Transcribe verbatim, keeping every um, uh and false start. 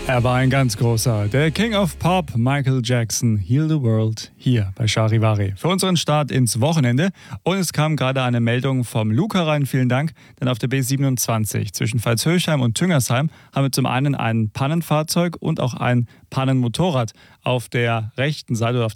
Er war ein ganz großer. Der King of Pop, Michael Jackson, Heal the World, hier bei Charivari. Für unseren Start ins Wochenende. Und es kam gerade eine Meldung vom Luca rein, vielen Dank. Denn auf der B siebenundzwanzig zwischen Pfalzhöchheim und Tüngersheim haben wir zum einen ein Pannenfahrzeug und auch ein Pannenmotorrad auf der rechten Seite oder auf